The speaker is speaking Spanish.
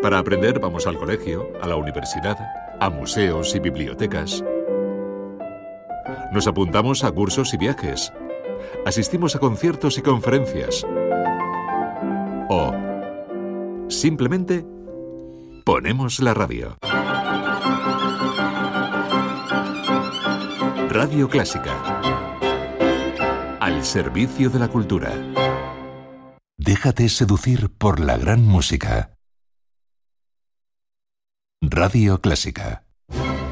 Para aprender vamos al colegio, a la universidad, a museos y bibliotecas. Nos apuntamos a cursos y viajes. Asistimos a conciertos y conferencias. O simplemente ponemos la radio. Radio Clásica. Al servicio de la cultura. Déjate seducir por la gran música. Radio Clásica.